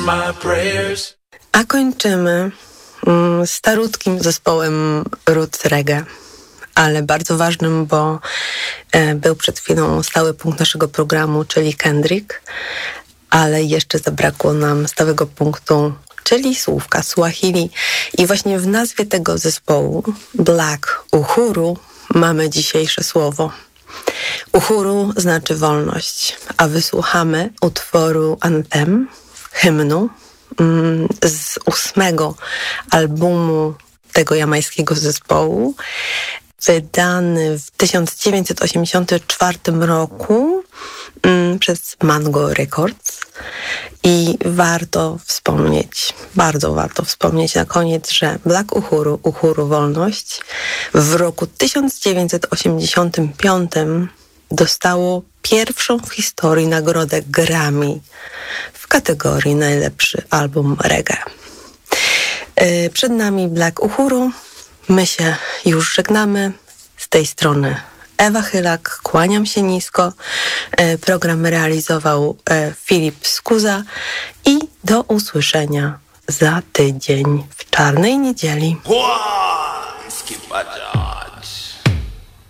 A kończymy starutkim zespołem roots reggae, ale bardzo ważnym, bo był przed chwilą stały punkt naszego programu, czyli Kendrick, ale jeszcze zabrakło nam stałego punktu, czyli słówka Swahili. I właśnie w nazwie tego zespołu, Black Uhuru, mamy dzisiejsze słowo. Uhuru znaczy wolność, a wysłuchamy utworu Anthem, hymnu, z 8. albumu tego jamańskiego zespołu, wydany w 1984 roku przez Mango Records. I warto wspomnieć, bardzo warto wspomnieć na koniec, że Black Uhuru, Uhuru Wolność, w roku 1985 dostało pierwszą w historii nagrodę Grammy w kategorii najlepszy album reggae. Przed nami Black Uhuru. My się już żegnamy. Z tej strony Ewa Chylak, kłaniam się nisko. Program realizował Filip Skuza i do usłyszenia za tydzień w Czarnej Niedzieli.